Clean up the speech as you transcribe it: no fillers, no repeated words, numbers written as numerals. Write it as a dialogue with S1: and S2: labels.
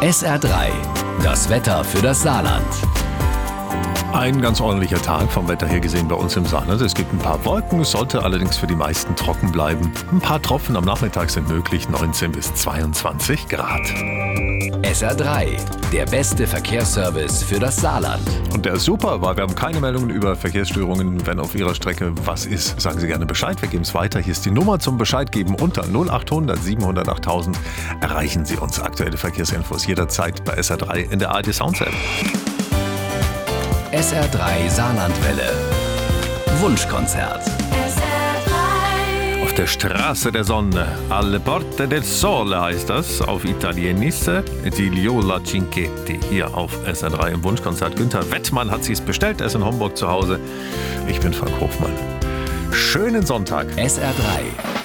S1: SR3, das Wetter für das Saarland.
S2: Ein ganz ordentlicher Tag vom Wetter her gesehen bei uns im Saarland. Es gibt ein paar Wolken, es sollte allerdings für die meisten trocken bleiben. Ein paar Tropfen am Nachmittag sind möglich, 19 bis 22 Grad.
S1: SR3, der beste Verkehrsservice für das Saarland.
S2: Und der ist super, weil wir haben keine Meldungen über Verkehrsstörungen. Wenn auf Ihrer Strecke was ist, sagen Sie gerne Bescheid. Wir geben es weiter. Hier ist die Nummer zum Bescheid geben. Unter 0800 700 8000 erreichen Sie uns. Aktuelle Verkehrsinfos jederzeit bei SR3 in der ARD Sounds App.
S1: SR3 Saarlandwelle. Wunschkonzert.
S2: Auf der Straße der Sonne, alle Porte del Sole heißt das, auf Italienisch, die Liola Cinquetti, hier auf SR3 im Wunschkonzert. Günther Wettmann hat sich's bestellt, er ist in Homburg zu Hause. Ich bin Frank Hofmann. Schönen Sonntag.
S1: SR3.